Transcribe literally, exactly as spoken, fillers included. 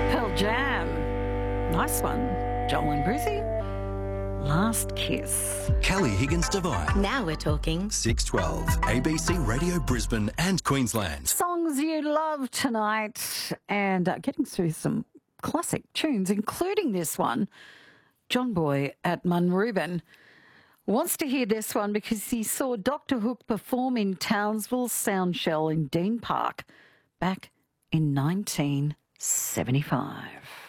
Pearl Jam. Nice one. Joel and Brucey. Last Kiss. Kelly Higgins Devine. Now we're talking. six twelve, A B C Radio Brisbane and Queensland. Songs you love tonight, and uh, getting through some classic tunes, including this one. John Boy at Munrooban wants to hear this one because he saw Doctor Hook perform in Townsville Soundshell in Dean Park back in nineteen seventy-five.